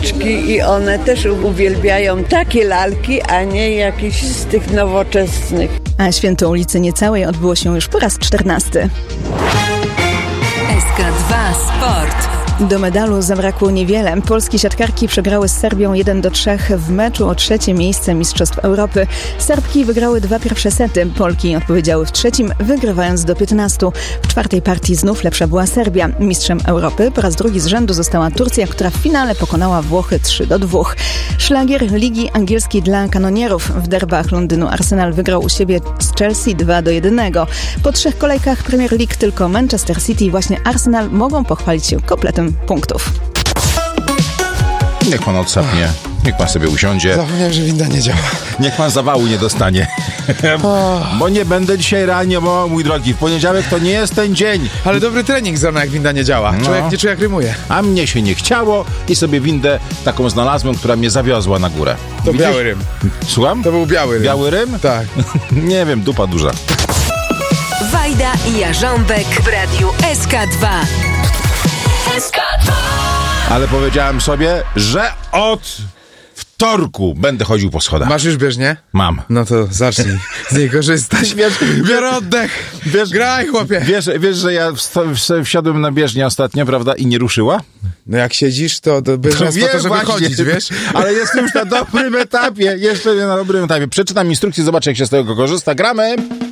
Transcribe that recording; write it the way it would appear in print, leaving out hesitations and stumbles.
wnuczki i one też uwielbiają takie lalki, a nie jakieś z tych nowoczesnych. A święto ulicy Niecałej odbyło się już po raz 14. SK2 Sport. Do medalu zabrakło niewiele. Polskie siatkarki przegrały z Serbią 1-3 w meczu o 3. miejsce Mistrzostw Europy. Serbki wygrały 2 pierwsze sety. Polki odpowiedziały w 3, wygrywając do 15. W 4. partii znów lepsza była Serbia. Mistrzem Europy po raz drugi z rzędu została Turcja, która w finale pokonała Włochy 3-2. Szlagier Ligi Angielskiej dla kanonierów. W derbach Londynu Arsenal wygrał u siebie z Chelsea 2-1. Po 3 kolejkach Premier League tylko Manchester City i właśnie Arsenal mogą pochwalić się kompletem punktów. Niech pan odsapnie, niech pan sobie usiądzie. Zapomniałem, że winda nie działa. Niech pan zawału nie dostanie. Bo nie będę dzisiaj rannie, mój drogi. W poniedziałek to nie jest ten dzień. Ale dobry trening z rana, jak winda nie działa. Człowiek nie czuje, jak rymuje. A mnie się nie chciało i sobie windę taką znalazłem, która mnie zawiozła na górę. To widzisz? Biały rym. Słucham? To był biały rym. Biały rym? Tak. Nie wiem, dupa duża. Wajda i Jarząbek w radiu SK2. SK2. Ale powiedziałem sobie, że od wtorku będę chodził po schodach. Masz już bieżnię? Mam. No to zacznij z niej korzystać. Biorę oddech. Graj, chłopie. Wiesz, że ja wsiadłem na bieżnię ostatnio, prawda, i nie ruszyła? No jak siedzisz, to bieżnia jest po to, żeby chodzić, wiesz? Ale jestem już na dobrym etapie. Jeszcze nie na dobrym etapie. Przeczytam instrukcję, zobaczę, jak się z tego korzysta. Gramy!